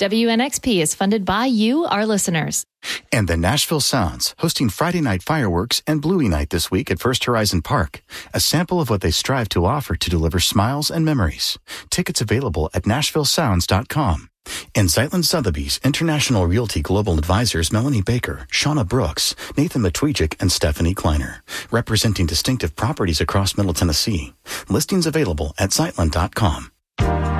WNXP is funded by you, our listeners. And the Nashville Sounds, hosting Friday night fireworks and Bluey Night this week at First Horizon Park. A sample of what they strive to offer to deliver smiles and memories. Tickets available at NashvilleSounds.com. And Zeitlin Sotheby's International Realty Global Advisors Melanie Baker, Shauna Brooks, Nathan Matwijcik, and Stephanie Kleiner, representing distinctive properties across Middle Tennessee. Listings available at Zeitlin.com.